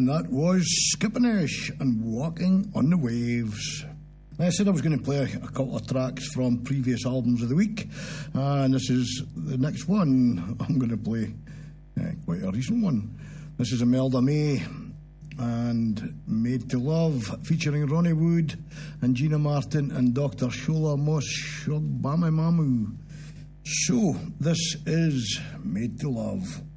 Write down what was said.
And that was Skippiness and Walking on the Waves. I said I was going to play a couple of tracks from previous albums of the week, and this is the next one I'm going to play. Quite a recent one. This is Imelda May and Made to Love, featuring Ronnie Wood and Gina Martin and Dr. Shola Moss Shogbame Mamu. So, this is Made to Love.